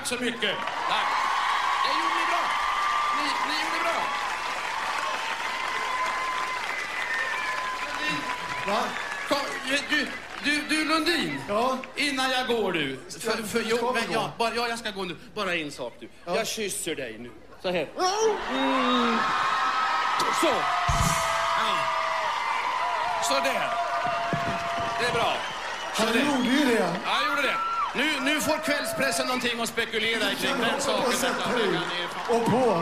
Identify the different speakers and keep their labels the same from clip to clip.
Speaker 1: Tack så mycket. Tack. Det gjorde ni bra. Ni gjorde bra.
Speaker 2: Va?
Speaker 1: Du Lundin.
Speaker 2: Ja?
Speaker 1: Innan jag går du. Jag ska gå nu. Bara en sak du.
Speaker 2: Ja.
Speaker 1: Jag kysser dig nu. Så här. Så. Ja. Så där. Det är bra.
Speaker 2: Han gjorde ju det.
Speaker 1: Ja, jag gjorde det. Nu får kvällspressen någonting att spekulera kring den saken.
Speaker 2: Och sätter dig. Och på.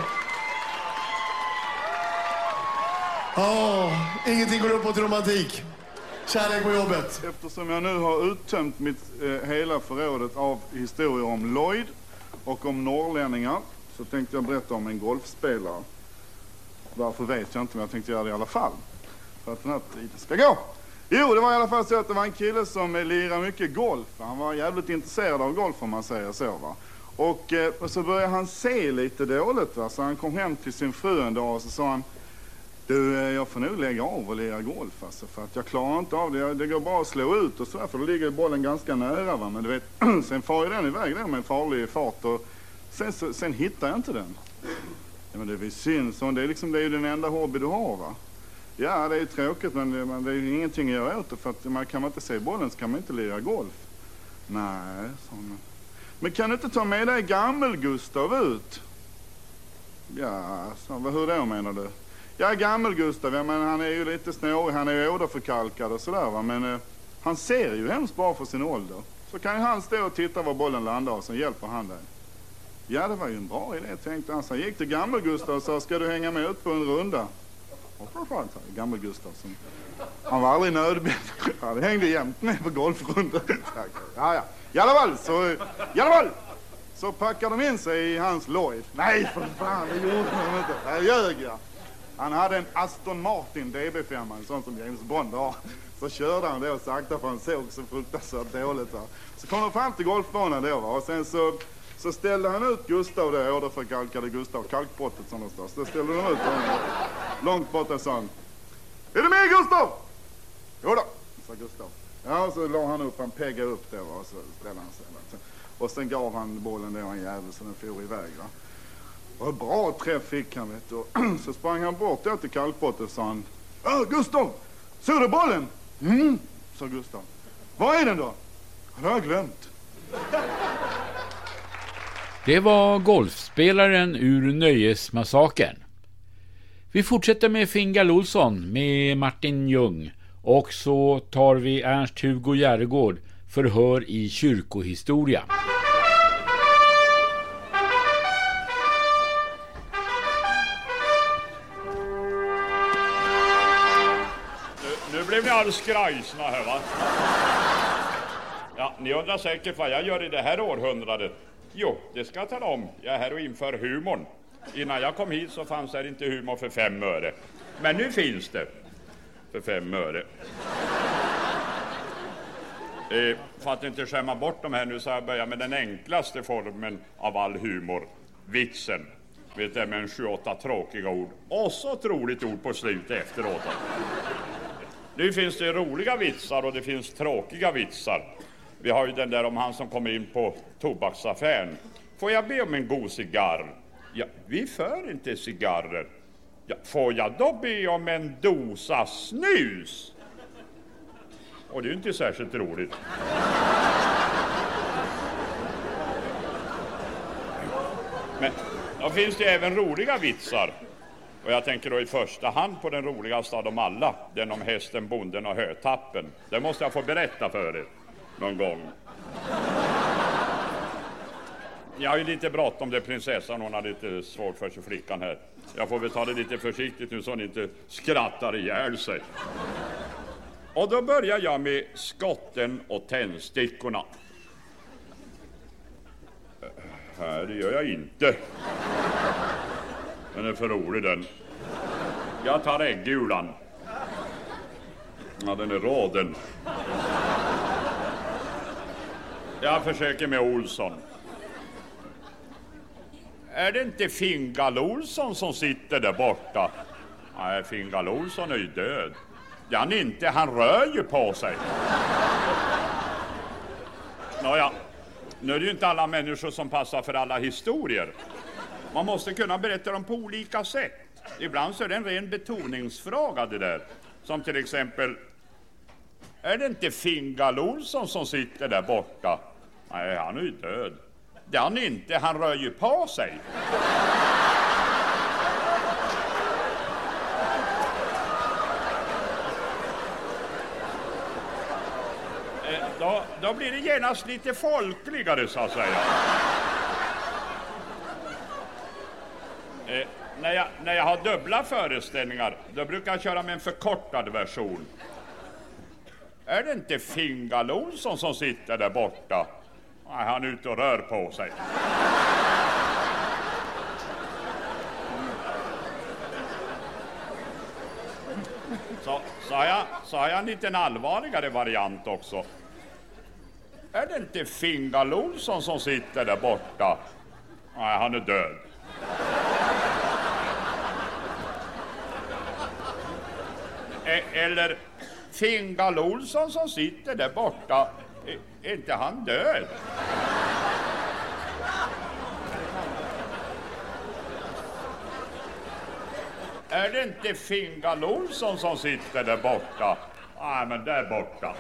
Speaker 2: Ingenting går upp mot romantik. Kärlek på jobbet.
Speaker 3: Eftersom jag nu har uttömt mitt hela förrådet av historier om Lloyd och om norrlänningar så tänkte jag berätta om en golfspelare. Varför vet jag inte, men jag tänkte göra det i alla fall. För att den här tiden ska gå. Jo, det var i alla fall så att det var en kille som lirade mycket golf. Han var jävligt intresserad av golf om man säger så, va. Och så började han se lite dåligt, va. Så han kom hem till sin fru en dag och så sa han: du, jag får nog lägga av och lira golf alltså, för att jag klarar inte av det. Det går bara att slå ut och så, för då ligger bollen ganska nära, va. Men du vet, sen far ju den iväg där med en farlig fart och sen hittar jag inte den. Ja, men det är väl synd, så det är ju den enda hobby du har, va. Ja, det är ju tråkigt, men det är ju ingenting att göra åt det, för att kan man inte se bollen så kan man inte lira golf. Nej, sa man. Men kan du inte ta med dig Gammel-Gustav ut? Ja, så, hur då menar du? Ja, Gammel-Gustav, ja, men han är ju lite snårig, han är ju åderförkalkad och sådär, va. Men han ser ju hemskt bra för sin ålder. Så kan ju han stå och titta var bollen landar och sen hjälper han dig. Ja, det var ju en bra idé, tänkte han. Så han gick till Gammel-Gustav och sa: ska du hänga med ut på en runda? Och för fan, Gammel-Gustav som... Han var aldrig nödbedd. Han hängde jämt med på golfrundor. Ja. I alla fall så packade de in sig i hans Lloyd. Nej, för fan, det gjorde de inte. Jag ljög, ja. Han hade en Aston Martin DB5, en sån som James Bond har. Så körde han då sakta, för han såg så fruktansvärt dåligt, va. Så kom de fram till golfbanan då, va. Och sen så ställde han ut Gustav där, åderförkalkade Gustav, kalkbrottet som någonstans. Så ställde de ut honom långt bort och sa han: är du med, Gustav? Jo då, sa Gustav. Ja, och så la han upp, han peggade upp det, va, och så ställde han sig. Och sen gav han bollen då en jävel så den for iväg, va. Och bra träff fick han, vet du. Så sprang han bort då till kalkbrottet och sa han: Gustav, såg du bollen? Sa Gustav. Vad är den då? Det har jag glömt.
Speaker 4: Det var golfspelaren ur Nöjesmassakern. Vi fortsätter med Fingal Olsson med Martin Ljung. Och så tar vi Ernst-Hugo Järegård, förhör i kyrkohistoria.
Speaker 5: Nu blev ni alldeles skrajsna här, va? Ja, ni undrar säkert vad jag gör i det här århundradet. Jo, det ska jag tala om. Jag är här och inför humorn. Innan jag kom hit så fanns det inte humor för 5 öre. Men nu finns det för 5 öre. För att inte skämma bort de här nu så jag börjar med den enklaste formen av all humor. Vitsen. Vet du, med en 7-8 tråkiga ord. Och så ett roligt ord på slutet efteråt. Nu finns det roliga vitsar och det finns tråkiga vitsar. Vi har ju den där om han som kommer in på tobaksaffären. Får jag be om en god cigarr? Ja, vi för inte cigarrer. Ja, får jag då be om en dosa snus? Och det är ju inte särskilt roligt. Men då finns det även roliga vitsar. Och jag tänker då i första hand på den roligaste av dem alla. Den om hästen, bonden och hötappen. Det måste jag få berätta för er någon gång. Jag har ju lite bråttom, det prinsessan. Hon har lite svårt för sig, flickan här. Jag får väl ta det lite försiktigt nu så hon inte skrattar ihjäl sig. Och då börjar jag med skotten och tändstickorna. Här, det gör jag inte. Den är för rolig den. Jag tar äggulan. Ja, den är råden. Jag försöker med Olsson. Är det inte Fingal Olsson som sitter där borta? Nej, Fingal Olsson är ju död. Ja, han inte. Han rör ju på sig. Nåja, Nu är det ju inte alla människor som passar för alla historier. Man måste kunna berätta dem på olika sätt. Ibland så är det en ren betoningsfråga det där. Som till exempel, är det inte Fingal Olsson som sitter där borta? Nej, han är ju död. Det är han inte, han rör ju på sig. Då blir det genast lite folkligare så att säga. När jag har dubbla föreställningar, då brukar jag köra med en förkortad version. Är det inte Fingal Olsson som sitter där borta? Nej, han är ute och rör på sig. Så har jag en liten allvarligare variant också. Är det inte Fingal Olsson som sitter där borta? Nej, han är död. Eller Fingal Olsson som sitter där borta, är inte han död? Är det inte Fingal Olsson som sitter där borta? Nej, men där borta.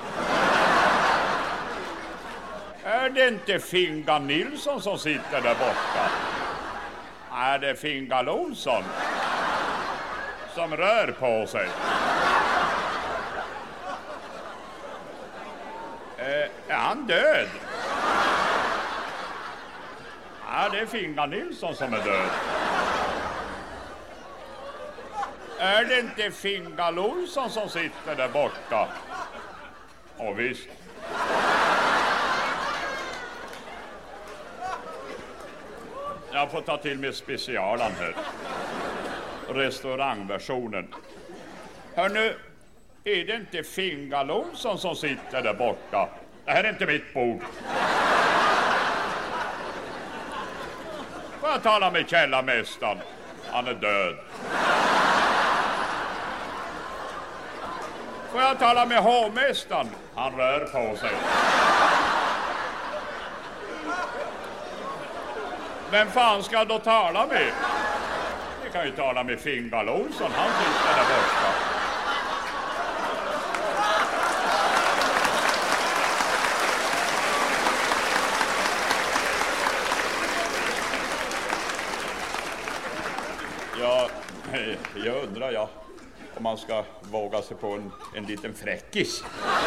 Speaker 5: Är det inte Fingal Nilsson som sitter där borta? Nej, det är Fingal Olsson som rör på sig. Är han död? Ja, det är Fingal Nilsson som är död. Är det inte Fingal Olsson som sitter där borta? Ja, visst. Jag får ta till med specialen här. Restaurangversionen. Hör nu, är det inte Fingal Olsson som sitter där borta? Det här är inte mitt bord. Får jag tala med källarmästaren? Han är död. Får jag tala med hovmästaren? Han rör på sig. Vem fan ska jag då tala med? Vi kan ju tala med Fingal Olsson, han sitter där borta. Ja, jag undrar om man ska våga sig på en liten fräckis.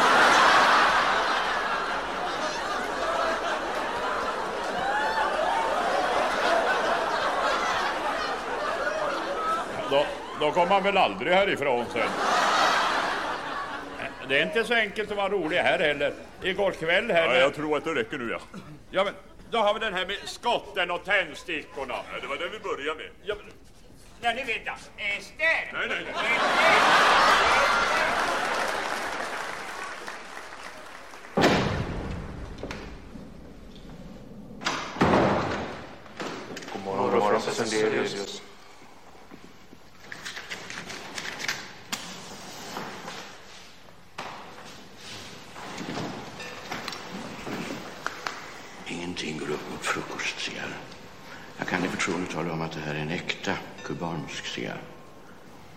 Speaker 5: Då kommer man väl aldrig härifrån sen. Det är inte så enkelt att vara rolig här heller. Igår kväll här...
Speaker 6: Ja, jag tror att det räcker nu, ja.
Speaker 5: Ja, men då har vi den här med skotten och tändstickorna.
Speaker 6: Ja, det var det vi började med.
Speaker 5: Ja, men... Nej, ni vet jag. Ester!
Speaker 6: Nej.
Speaker 7: God morgon, Sendelius.
Speaker 8: Ingenting går upp mot frukostcigarr. Jag kan i förtroende tala om att det här är en äkta kubansk cigarr.